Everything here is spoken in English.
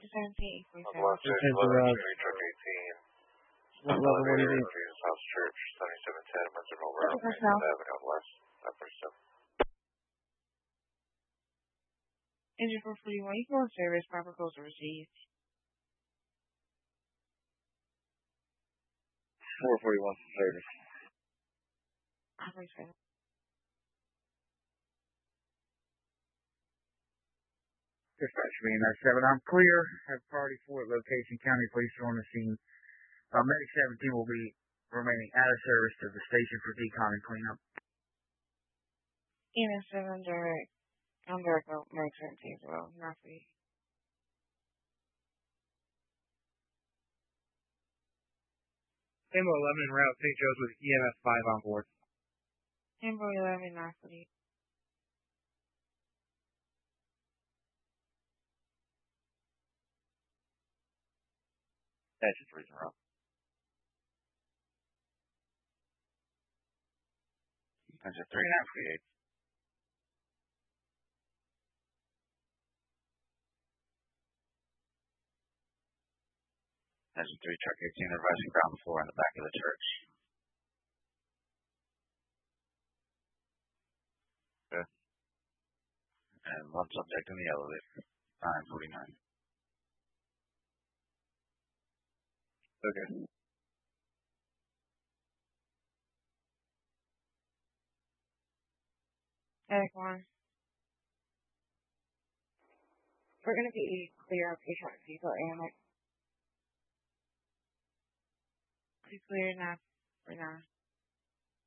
On the left side, 11 truck 18. What level, what do you need? Jesus House Church, 7710, Windsor Boulevard, Avenue West, 547. Engine 441, you can service, proper calls are received. 441 service. Operation. Dispatch being 7, I'm clear. Have priority 4 at location. County police are on the scene. Medic 17 will be remaining out of service to the station for decon and cleanup. EMS 7 direct. I'm direct Medic 17 as well. Roughly. Ambo 11 en route St. Joe's with EMS 5 on board. Ambo 11, Roughly. That's just reason wrong. That's just 3.5 feet. That's a 3 truck 18 reversing ground floor in the back of the church. Good. And 1 subject in the elevator. 949. Okay. Medic 1. We're going to be clear of patient vehicle and clear enough for now.